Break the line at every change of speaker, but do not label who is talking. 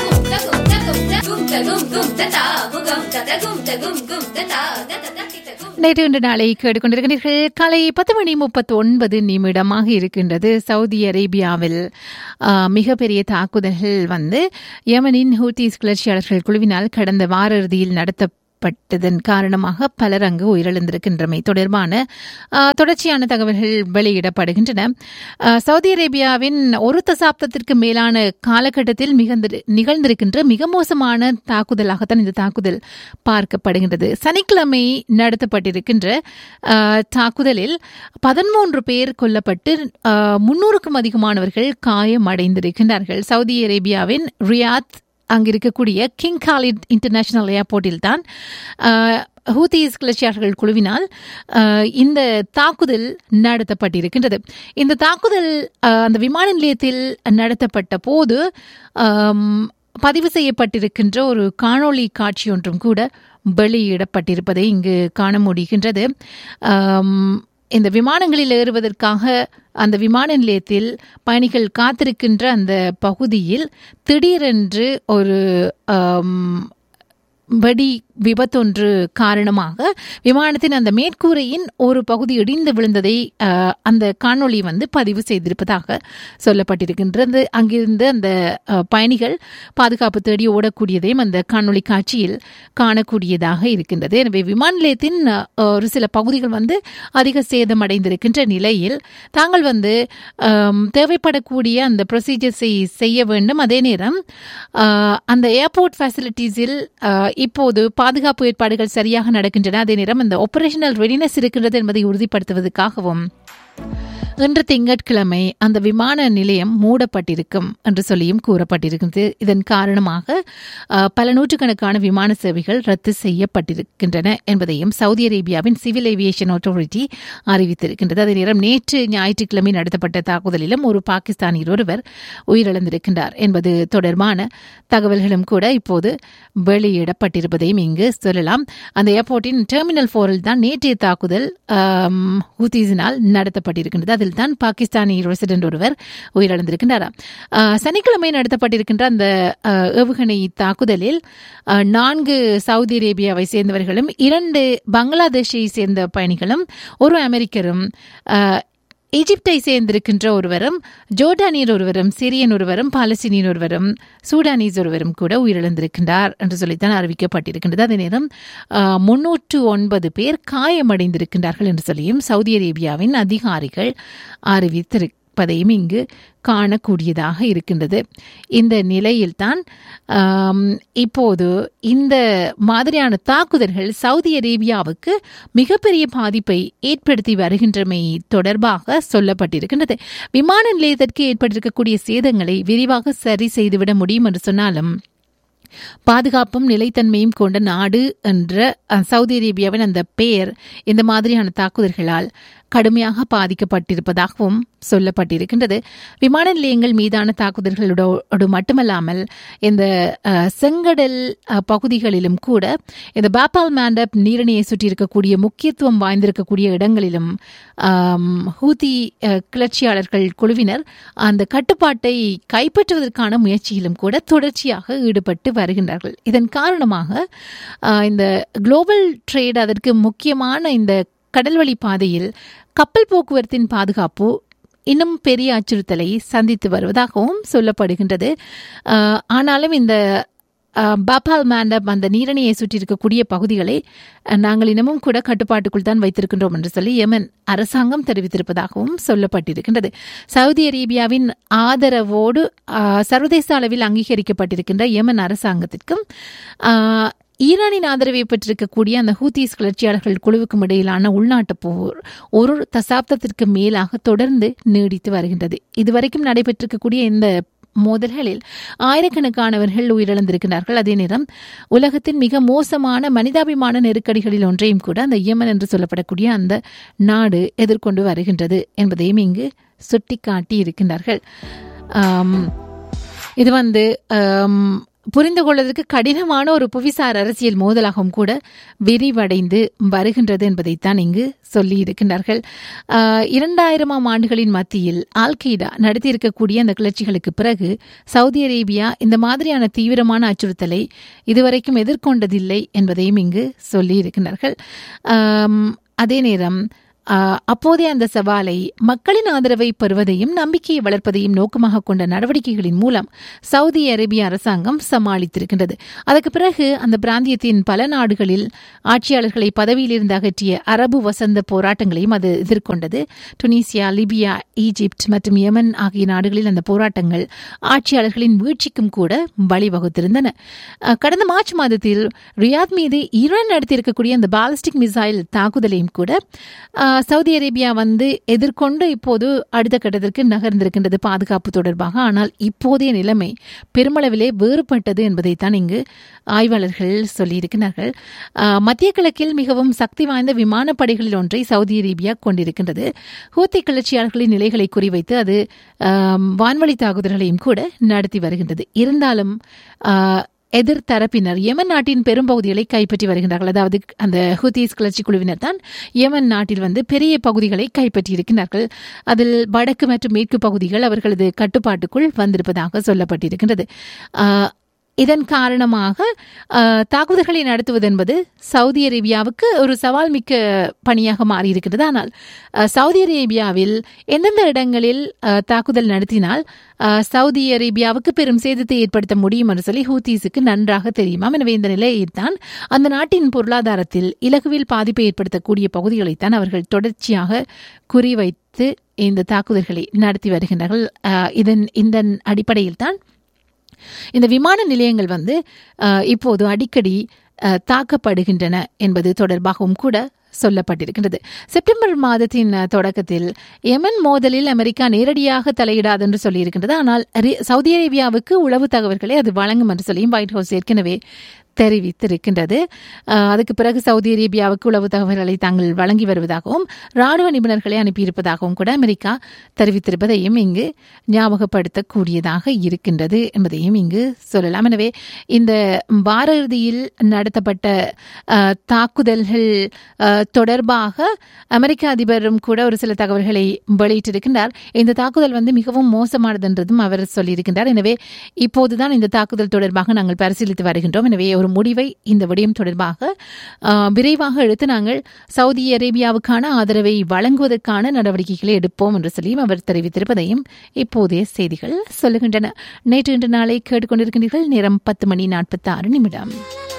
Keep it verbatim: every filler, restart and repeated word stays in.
நேற்று இன்று நாளை கேட்டுக்கொண்டிருக்கிறீர்கள். காலை பத்து மணி முப்பத்தி ஒன்பது நிமிடமாக இருக்கின்றது. சவுதி அரேபியாவில் மிகப்பெரிய தாக்குதல்கள் வந்து யமனின் ஹூத்திஸ் கிளர்ச்சியாளர்கள் குழுவினால் கடந்த வார இறுதியில் நடத்த பட்டதன் காரணமாக பலர் அங்கு உயிரிழந்திருக்கின்றமை தொடர்பான தொடர்ச்சியான தகவல்கள் வெளியிடப்படுகின்றன. சவுதி அரேபியாவின் ஒரு தசாப்தத்திற்கு மேலான காலகட்டத்தில் நிகழ்ந்திருக்கின்ற மிக மோசமான தாக்குதலாகத்தான் இந்த தாக்குதல் பார்க்கப்படுகின்றது. சனிக்கிழமை நடத்தப்பட்டிருக்கின்ற தாக்குதலில் பதிமூன்று பேர் கொல்லப்பட்டு முன்னூறுக்கும் அதிகமானவர்கள் காயமடைந்திருக்கின்றார்கள். சவுதி அரேபியாவின் ரியாத் அங்கிருக்கக்கூடிய கிங் காலிட் இன்டர்நேஷனல் ஏர்போர்ட்டில் தான் ஹூத்திஸ் கிளர்ச்சியாளர்கள் குழுவினால் இந்த தாக்குதல் நடத்தப்பட்டிருக்கின்றது. இந்த தாக்குதல் அந்த விமான நிலையத்தில் நடத்தப்பட்ட போது பதிவு செய்யப்பட்டிருக்கின்ற ஒரு காணொளி காட்சி ஒன்றும் கூட வெளியிடப்பட்டிருப்பதை இங்கு காண முடிகின்றது. இந்த விமானங்களில் ஏறுவதற்காக அந்த விமான நிலையத்தில் பயணிகள் காத்திருக்கின்ற அந்த பகுதியில் திடீரென்று ஒரு வெடி விபத்தொன்று காரணமாக விமானத்தின் அந்த மேற்கூரையின் ஒரு பகுதி இடிந்து விழுந்ததை அந்த காணொளி வந்து பதிவு செய்திருப்பதாக சொல்லப்பட்டிருக்கின்றது. அங்கிருந்து அந்த பயணிகள் பாதுகாப்பு தேடி ஓடக்கூடியதையும் அந்த காணொளி காட்சியில் காணக்கூடியதாக இருக்கின்றது. எனவே விமான நிலையத்தின் ஒரு சில பகுதிகள் வந்து அதிக சேதமடைந்திருக்கின்ற நிலையில் தாங்கள் வந்து தேவைப்படக்கூடிய அந்த ப்ரொசீஜர்ஸை செய்ய வேண்டும். அதே நேரம் அந்த ஏர்போர்ட் ஃபெசிலிட்டிஸில் இப்போது பாதுகாப்பு ஏற்பாடுகள் சரியாக நடக்கின்றன. அதே நேரம் இந்த ஆபரேஷனல் ரெடினஸ் இருக்கின்றது என்பதை உறுதிப்படுத்துவதற்காகவும் இன்று திங்கட்கிழமை அந்த விமான நிலையம் மூடப்பட்டிருக்கும் என்று சொல்லியும் கூறப்பட்டிருக்கிறது. இதன் காரணமாக பல நூற்றுக்கணக்கான விமான சேவைகள் ரத்து செய்யப்பட்டிருக்கின்றன என்பதையும் சவுதி அரேபியாவின் சிவில் ஏவியேஷன் அத்தாரிட்டி அறிவித்திருக்கின்றது. அதே நேரம் நேற்று ஞாயிற்றுக்கிழமை நடத்தப்பட்ட தாக்குதலிலும் ஒரு பாகிஸ்தானியர் ஒருவர் உயிரிழந்திருக்கின்றார் என்பது தொடர்பான தகவல்களும் கூட இப்போது வெளியிடப்பட்டிருப்பதையும் இங்கு சொல்லலாம். அந்த ஏர்போர்ட்டின் டெர்மினல் போரில் தான் நேற்றைய தாக்குதல் ஹூத்திஸினால் நடத்தப்பட்டிருக்கின்றது. அதில் தான் பாகிஸ்தானி ரெசிடென்ட் ஒருவர் உயிரிழந்திருக்கின்றார். சனிக்கிழமை நடத்தப்பட்டிருக்கின்ற அந்த ஏவுகணை தாக்குதலில் நான்கு சவுதி அரேபியாவை சேர்ந்தவர்களும் இரண்டு பங்களாதேஷை சேர்ந்த பயணிகளும் ஒரு அமெரிக்கரும் ஈஜிப்டை சேர்ந்திருக்கின்ற ஒருவரும் ஜோர்டானியர் ஒருவரும் சிரியன் ஒருவரும் பாலஸ்தீனியன் ஒருவரும் சூடானீஸ் ஒருவரும் கூட உயிரிழந்திருக்கின்றார் என்று சொல்லித்தான் அறிவிக்கப்பட்டிருக்கின்றது. அதே நேரம் முன்னூற்று ஒன்பது பேர் காயமடைந்திருக்கின்றார்கள் என்று சொல்லியும் சவுதி அரேபியாவின் அதிகாரிகள் அறிவித்திருக்கிறார் பதையும் இங்கு காணக்கூடியதாக இருக்கின்றது. இந்த நிலையில்தான் இப்போது இந்த மாதிரியான தாக்குதல்கள் சவுதி அரேபியாவுக்கு மிகப்பெரிய பாதிப்பை ஏற்படுத்தி வருகின்றமை தொடர்பாக சொல்லப்பட்டிருக்கின்றது. விமான நிலையத்திற்கு ஏற்பட்டிருக்கக்கூடிய சேதங்களை விரிவாக சரி செய்துவிட முடியும் என்று சொன்னாலும் பாதுகாப்பும் நிலைத்தன்மையும் கொண்ட நாடு என்ற சவுதி அரேபியாவின் அந்த பெயர் இந்த மாதிரியான தாக்குதல்களால் கடுமையாக பாதிக்கப்பட்டிருப்பதாகவும் சொல்லப்பட்டிருக்கின்றது. விமான நிலையங்கள் மீதான தாக்குதல்களோடு மட்டுமல்லாமல் இந்த செங்கடல் பகுதிகளிலும் கூட இந்த பாபால் மேண்டப் நீரிணையை சுற்றி இருக்கக்கூடிய முக்கியத்துவம் வாய்ந்திருக்கக்கூடிய இடங்களிலும் ஹூதி கிளர்ச்சியாளர்கள் குழுவினர் அந்த கட்டுப்பாட்டை கைப்பற்றுவதற்கான முயற்சியிலும் கூட தொடர்ச்சியாக ஈடுபட்டு வருகின்றார்கள். இதன் காரணமாக இந்த குளோபல் ட்ரேட் அதற்கு முக்கியமான இந்த கடல்வழி பாதையில் கப்பல் போக்குவரத்தின் பாதுகாப்பு இன்னும் பெரிய அச்சுறுத்தலை சந்தித்து வருவதாகவும் சொல்லப்படுகின்றது. ஆனாலும் இந்த பாபால் மேண்டப் அந்த நீரணியை சுற்றி இருக்கக்கூடிய பகுதிகளை நாங்கள் இன்னமும் கூட கட்டுப்பாட்டுக்குள் தான் வைத்திருக்கின்றோம் என்று சொல்லி யெமன் அரசாங்கம் தெரிவித்திருப்பதாகவும் சொல்லப்பட்டிருக்கின்றது. சவுதி அரேபியாவின் ஆதரவோடு சர்வதேச அளவில் அங்கீகரிக்கப்பட்டிருக்கின்ற யெமன் அரசாங்கத்திற்கும் ஈரானின் ஆதரவை பெற்றிருக்கக்கூடிய அந்த ஹூத்திஸ் கிளர்ச்சியாளர்கள் குழுவுக்கும் இடையிலான உள்நாட்டு போர் ஒரு தசாப்தத்திற்கு மேலாக தொடர்ந்து நீடித்து வருகின்றது. இதுவரைக்கும் நடைபெற்றிருக்கக்கூடிய இந்த மோதல்களில் ஆயிரக்கணக்கானவர்கள் உயிரிழந்திருக்கிறார்கள். அதே நேரம் உலகத்தின் மிக மோசமான மனிதாபிமான நெருக்கடிகளில் ஒன்றையும் கூட அந்த யெமன் என்று சொல்லப்படக்கூடிய அந்த நாடு எதிர்கொண்டு வருகின்றது என்பதையும் இங்கு சுட்டிக்காட்டி இருக்கின்றார்கள். இது வந்து புரிந்து கொள்வதற்கு கடினமான ஒரு புவிசார் அரசியல் மோதலாகவும் கூட விரிவடைந்து வருகின்றது என்பதைத்தான் இங்கு சொல்லியிருக்கின்றார்கள். இரண்டாயிரமாம் ஆண்டுகளின் மத்தியில் அல் கெய்டா நடத்தியிருக்கக்கூடிய அந்த கிளர்ச்சிகளுக்கு பிறகு சவுதி அரேபியா இந்த மாதிரியான தீவிரமான அச்சுறுத்தலை இதுவரைக்கும் எதிர்கொண்டதில்லை என்பதையும் இங்கு சொல்லியிருக்கின்றார்கள். அதே நேரம் அப்போதைய அந்த சவாலை மக்களின் ஆதரவை பெறுவதையும் நம்பிக்கையை வளர்ப்பதையும் நோக்கமாக கொண்ட நடவடிக்கைகளின் மூலம் சவுதி அரேபிய அரசாங்கம் சமாளித்திருக்கின்றது. அதற்கு பிறகு அந்த பிராந்தியத்தின் பல நாடுகளில் ஆட்சியாளர்களை பதவியிலிருந்து அகற்றிய அரபு வசந்த போராட்டங்களையும் அது எதிர்கொண்டது. டுனிசியா, லிபியா, ஈஜிப்ட் மற்றும் யமன் ஆகிய நாடுகளில் அந்த போராட்டங்கள் ஆட்சியாளர்களின் வீழ்ச்சிக்கும் கூட வழிவகுத்திருந்தன. கடந்த மார்ச் மாதத்தில் ரியாத் மீது ஈரான் நடத்தியிருக்கக்கூடிய அந்த பாலிஸ்டிக் மிசைல் தாக்குதலையும் கூட சவுதி அரேபியா வந்து எதிர்கொண்டு இப்போது அடுத்த கட்டத்திற்கு நகர்ந்திருக்கின்றது பாதுகாப்பு தொடர்பாக. ஆனால் இப்போதைய நிலைமை பெருமளவிலே வேறுபட்டது என்பதைத்தான் இங்கு ஆய்வாளர்கள் சொல்லியிருக்கிறார்கள். மத்திய கிழக்கில் மிகவும் சக்தி வாய்ந்த விமானப்படைகளில் ஒன்றை சவுதி அரேபியா கொண்டிருக்கின்றது. ஹூத்தி கிளர்ச்சியாளர்களின் நிலைகளை குறிவைத்து அது வான்வழி தாக்குதல்களையும் கூட நடத்தி வருகின்றது. இருந்தாலும் எதிர்த்தரப்பினர் யமன் நாட்டின் பெரும்பகுதிகளை கைப்பற்றி வருகின்றார்கள். அதாவது அந்த ஹூத்திஸ் கிளர்ச்சி குழுவினர் தான் யமன் நாட்டில் வந்து பெரிய பகுதிகளை கைப்பற்றி இருக்கிறார்கள். அதில் வடக்கு மற்றும் மேற்கு பகுதிகள் அவர்களது கட்டுப்பாட்டுக்குள் வந்திருப்பதாக சொல்லப்பட்டிருக்கின்றது. இதன் காரணமாக தாக்குதல்களை நடத்துவது என்பது சவுதி அரேபியாவுக்கு ஒரு சவால் மிக்க பணியாக மாறியிருக்கிறது. ஆனால் சவுதி அரேபியாவில் எந்தெந்த இடங்களில் தாக்குதல் நடத்தினால் சவுதி அரேபியாவுக்கு பெரும் சேதத்தை ஏற்படுத்த முடியும் என்று சொல்லி ஹூத்தீஸுக்கு நன்றாக தெரியுமாம். எனவே இந்த நிலையைத்தான் அந்த நாட்டின் பொருளாதாரத்தில் இலகுவில் பாதிப்பை ஏற்படுத்தக்கூடிய பகுதிகளைத்தான் அவர்கள் தொடர்ச்சியாக குறிவைத்து இந்த தாக்குதல்களை நடத்தி வருகின்றார்கள். இதன் இந்த அடிப்படையில் தான் இந்த விமான நிலையங்கள் வந்து இப்போது அடிக்கடி தாக்கப்படுகின்றன என்பது தொடர்பாகவும் கூட சொல்லப்பட்டிருக்கின்றது. செப்டம்பர் மாதத்தின் தொடக்கத்தில் யமன் மோதலில் அமெரிக்கா நேரடியாக தலையிடாது என்று சொல்லியிருக்கின்றது. ஆனால் சவுதி அரேபியாவுக்கு உளவு தகவல்களை அது வழங்கும் என்று சொல்லியும் ஒயிட் ஹவுஸ் ஏற்கனவே தெரிவித்திருக்கின்றது. அதுக்கு பிறகு சவுதி அரேபியாவுக்கு உளவு தகவல்களை தாங்கள் வழங்கி வருவதாகவும் ராணுவ நிபுணர்களை அனுப்பியிருப்பதாகவும் கூட அமெரிக்கா தெரிவித்திருப்பதையும் இங்கு ஞாபகப்படுத்தக்கூடியதாக இருக்கின்றது என்பதையும் இங்கு சொல்லலாம். எனவே இந்த வார இறுதியில் நடத்தப்பட்ட தாக்குதல்கள் தொடர்பாக அமெரிக்க அதிபரும் கூட ஒரு சில தகவல்களை வெளியிட்டிருக்கின்றார். இந்த தாக்குதல் வந்து மிகவும் மோசமானது என்றதும் அவர் சொல்லியிருக்கின்றார். எனவே இப்போதுதான் இந்த தாக்குதல் தொடர்பாக நாங்கள் பரிசீலித்து வருகின்றோம். எனவே ஒரு முடிவை இந்த விடயம் தொடர்பாக விரைவாக எடுத்து நாங்கள் சவுதி அரேபியாவுக்கான ஆதரவை வழங்குவதற்கான நடவடிக்கைகளை எடுப்போம் என்று சொல்லியும் அவர் தெரிவித்திருப்பதையும் இப்போதைய செய்திகள் சொல்லுகின்றன. நேற்று இன்று நாளை கேட்டுக்கொண்டிருக்கின்றீர்கள். நேரம் பத்து மணி நாற்பத்தி ஆறு நிமிடம்.